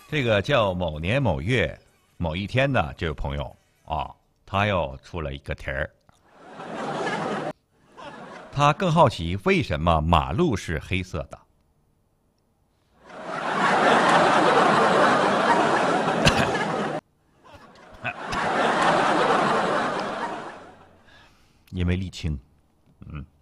这个叫某年某月某一天呢，这位朋友啊，他又出了一个题儿。他更好奇为什么马路是黑色的。因为沥青，